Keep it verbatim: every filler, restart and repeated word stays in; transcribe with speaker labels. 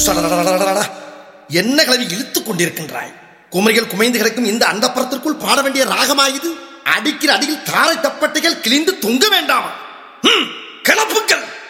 Speaker 1: என்ன கிளவி இழுத்துக் கொண்டிருக்கின்றாய்? குமரிகள் குமைந்து கிடக்கும் இந்த அந்தப்புறத்திற்குள் பாட வேண்டிய ராகமாயுது. அடிக்கிற அடியில் தாரை தப்பட்டைகள் கிழிந்து தொங்க வேண்டாமா? கிளப்புக்கள்